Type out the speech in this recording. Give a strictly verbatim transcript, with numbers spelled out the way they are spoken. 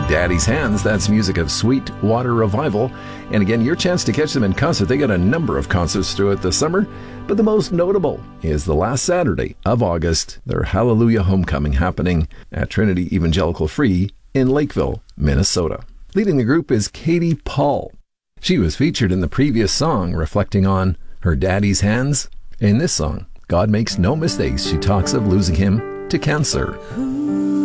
Daddy's Hands. That's music of Sweet Water Revival. And again, your chance to catch them in concert. They got a number of concerts throughout the summer, but the most notable is the last Saturday of August, their Hallelujah Homecoming happening at Trinity Evangelical Free in Lakeville, Minnesota. Leading the group is Katie Paul. She was featured in the previous song reflecting on her daddy's hands. In this song, God Makes No Mistakes, she talks of losing him to cancer.